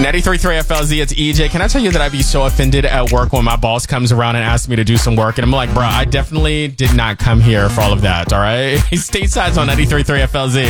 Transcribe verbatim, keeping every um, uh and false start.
ninety-three point three F L Z, it's E J. Can I tell you that I'd be so offended at work when my boss comes around and asks me to do some work, and I'm like, bro, I definitely did not come here for all of that, all right? Stateside's on ninety-three point three F L Z.